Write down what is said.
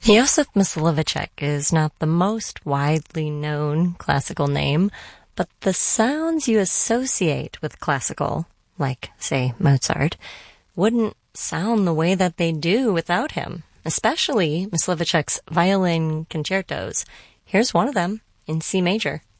Joseph Myslivacek is not the most widely known classical name, but the sounds you associate with classical, like, say, Mozart, wouldn't sound the way that they do without him, especially Myslivacek's violin concertos. Here's one of them in C major.